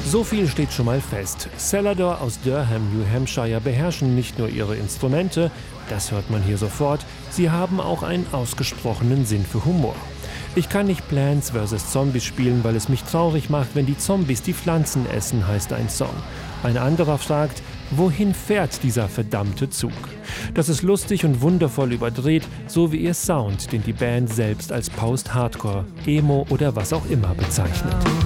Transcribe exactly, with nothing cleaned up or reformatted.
So viel steht schon mal fest. Celador aus Durham, New Hampshire beherrschen nicht nur ihre Instrumente, das hört man hier sofort, sie haben auch einen ausgesprochenen Sinn für Humor. Ich kann nicht Plants versus. Zombies spielen, weil es mich traurig macht, wenn die Zombies die Pflanzen essen, heißt ein Song. Ein anderer fragt, wohin fährt dieser verdammte Zug? Das ist lustig und wundervoll überdreht, so wie ihr Sound, den die Band selbst als Post-Hardcore, Emo oder was auch immer bezeichnet.